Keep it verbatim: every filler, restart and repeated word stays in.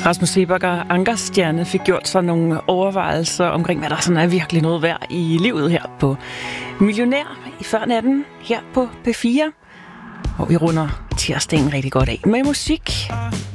Rasmus Seebach og Ankerstjerne fik gjort sig nogle overvejelser omkring, hvad der sådan er virkelig noget værd i livet her på Millionær i før natten her på P fire, hvor vi runder tirsdagen rigtig godt af med musik.